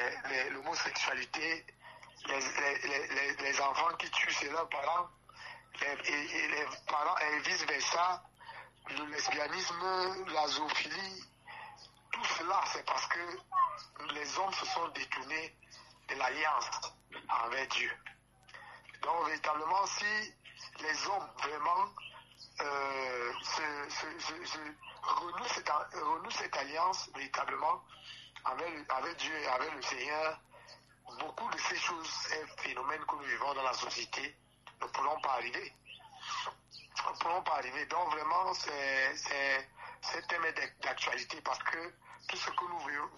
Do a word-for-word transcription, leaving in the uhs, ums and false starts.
les, l'homosexualité, les, les, les, les enfants qui tuent chez leurs parents, les, et, et les parents et vice-versa, le lesbianisme, la zoophilie, tout cela, c'est parce que les hommes se sont détournés de l'alliance envers Dieu. Donc, véritablement, si les hommes vraiment euh, se, se, se, se renouent, cette, renouent cette alliance véritablement avec, avec Dieu et avec le Seigneur, beaucoup de ces choses, ces phénomènes que nous vivons dans la société, ne pourront pas arriver. Ne pourront pas arriver. Donc, vraiment, c'est, c'est, c'est un thème d'actualité parce que tout ce que nous